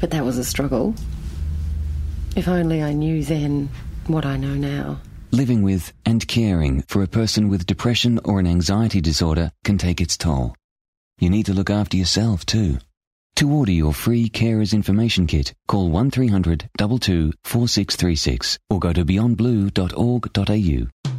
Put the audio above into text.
But that was a struggle. If only I knew then what I know now. Living with and caring for a person with depression or an anxiety disorder can take its toll. You need to look after yourself too. To order your free Carers Information Kit, call 1300 22 4636 or go to beyondblue.org.au.